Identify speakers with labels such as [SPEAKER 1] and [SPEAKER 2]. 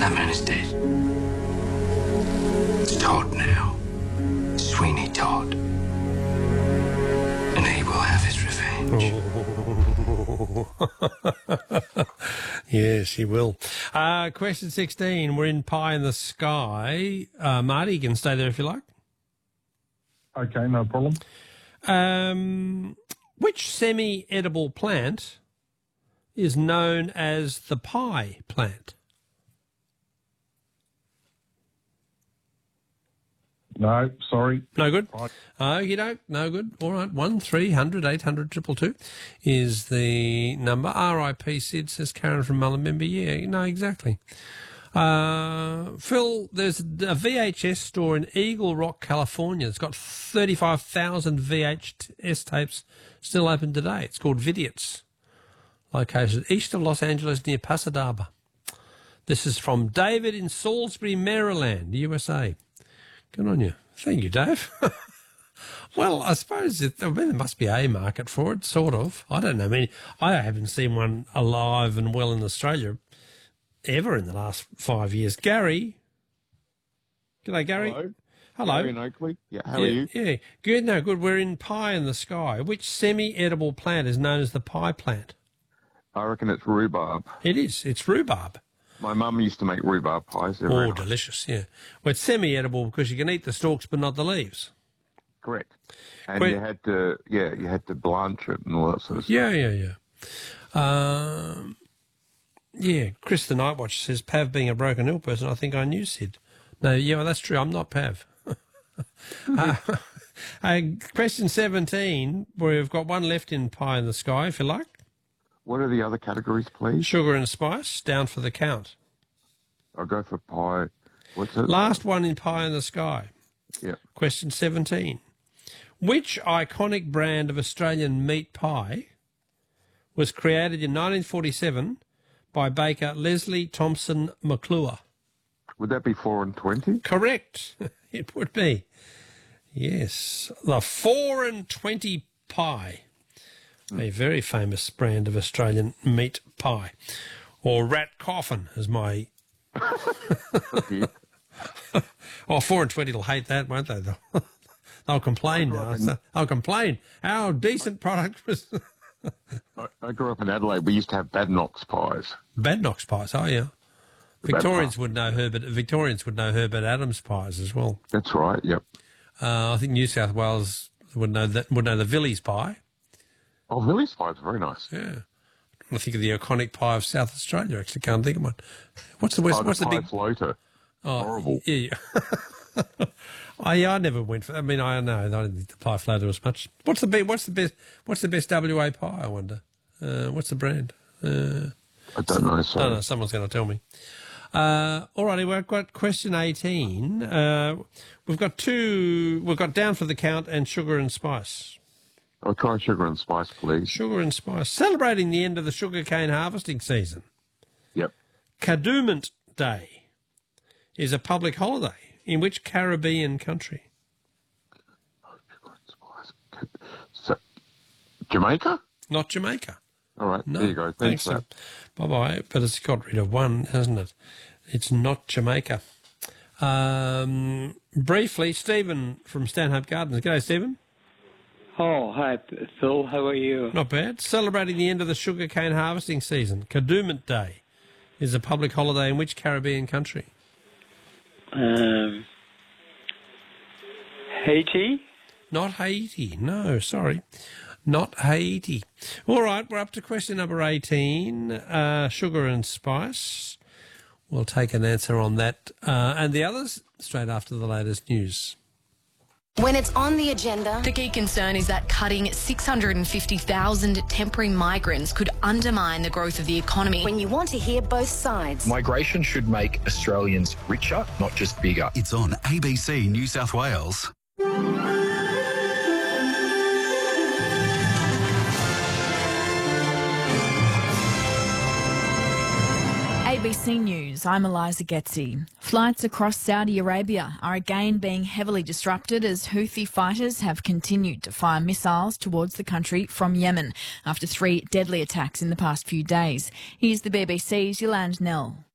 [SPEAKER 1] That man is dead. It's Todd now. Sweeney Todd. And he will have his revenge.
[SPEAKER 2] Yes, he will. Question 16. We're in Pie in the Sky. Marty, you can stay there if you like.
[SPEAKER 3] Okay, no problem.
[SPEAKER 2] Which semi-edible plant is known as the pie plant?
[SPEAKER 3] No, sorry.
[SPEAKER 2] No good? You don't? No good. All right. 1300 800 222 is the number. R.I.P. Sid, says Karen from Mullumbimby. Yeah, no, exactly. Phil, there's a VHS store in Eagle Rock, California. It's got 35,000 VHS tapes still open today. It's called Vidiots, located east of Los Angeles near Pasadena. This is from David in Salisbury, Maryland, USA. Good on you. Thank you, Dave. Well, I suppose there must be a market for it, sort of. I don't know. I mean, I haven't seen one alive and well in Australia ever in the last 5 years. Gary. G'day, Gary. Hello.
[SPEAKER 4] Gary in Oakley. Yeah, how are you?
[SPEAKER 2] Yeah, good. No, good. We're in Pie in the Sky. Which semi-edible plant is known as the pie plant?
[SPEAKER 4] I reckon it's rhubarb.
[SPEAKER 2] It is. It's rhubarb.
[SPEAKER 4] My mum used to make rhubarb pies.
[SPEAKER 2] Oh, delicious, yeah. Well, it's semi-edible because you can eat the stalks but not the leaves.
[SPEAKER 4] Correct. And you had to blanch it and all that sort of stuff.
[SPEAKER 2] Yeah. Yeah, Chris the Night Watcher says, Pav being a Broken Hill person, I think I knew Sid. No, yeah, well, that's true. I'm not Pav. Question 17, we've got one left in Pie in the Sky, if you like.
[SPEAKER 4] What are the other categories, please?
[SPEAKER 2] Sugar and spice, down for the count.
[SPEAKER 4] I'll go for pie. What's it?
[SPEAKER 2] Last one in Pie in the Sky.
[SPEAKER 4] Yeah.
[SPEAKER 2] Question 17. Which iconic brand of Australian meat pie was created in 1947 by baker Leslie Thompson McClure?
[SPEAKER 4] Would that be 4 and 20?
[SPEAKER 2] Correct. It would be. Yes. The 4 and 20 pie. A very famous brand of Australian meat pie. Or rat coffin, as my... Oh, 4 and 20 will hate that, won't they? They'll complain now. They'll complain. Our decent product was...
[SPEAKER 4] I grew up in Adelaide. We used to have Badnock's pies.
[SPEAKER 2] Badnock's pies, oh, yeah. Victorians would know Herbert Adams pies as well.
[SPEAKER 4] That's right, yep.
[SPEAKER 2] I think New South Wales would know the Villiers pie.
[SPEAKER 4] Oh, Villiers pie is very nice.
[SPEAKER 2] Yeah. I think of the iconic pie of South Australia. Actually, can't think of one. What's the big
[SPEAKER 4] floater?
[SPEAKER 2] Oh,
[SPEAKER 4] horrible.
[SPEAKER 2] Yeah. I never went for. I mean, I know. I didn't think the pie floater was much. What's the best WA pie? I wonder. What's the brand?
[SPEAKER 4] I don't know. Sorry.
[SPEAKER 2] No, someone's going to tell me. All righty, we've got question 18. We've got two. We've got down for the count and sugar and spice.
[SPEAKER 4] I'll try sugar and spice, please.
[SPEAKER 2] Sugar and spice. Celebrating the end of the sugarcane harvesting season.
[SPEAKER 4] Yep.
[SPEAKER 2] Kadooment Day is a public holiday in which Caribbean country?
[SPEAKER 4] Sugar and spice. So, Jamaica?
[SPEAKER 2] Not Jamaica.
[SPEAKER 4] All right,
[SPEAKER 2] No,
[SPEAKER 4] there you go. Thanks for that.
[SPEAKER 2] Bye-bye. But it's got rid of one, hasn't it? It's not Jamaica. Briefly, Stephen from Stanhope Gardens. G'day, Stephen.
[SPEAKER 5] Oh, hi, Phil. How are you?
[SPEAKER 2] Not bad. Celebrating the end of the sugarcane harvesting season. Kadooment Day is a public holiday in which Caribbean country?
[SPEAKER 5] Haiti?
[SPEAKER 2] Not Haiti. No, sorry. Not Haiti. All right, we're up to question number 18, sugar and spice. We'll take an answer on that and the others straight after the latest news.
[SPEAKER 6] When it's on the agenda,
[SPEAKER 7] the key concern is that cutting 650,000 temporary migrants could undermine the growth of the economy.
[SPEAKER 6] when you want to hear both sides.
[SPEAKER 8] Migration should make Australians richer, not just bigger.
[SPEAKER 9] It's on ABC New South Wales.
[SPEAKER 10] ABC News, I'm Eliza Getzi. Flights across Saudi Arabia are again being heavily disrupted as Houthi fighters have continued to fire missiles towards the country from Yemen after 3 deadly attacks in the past few days. Here's the BBC's Yolande Nell.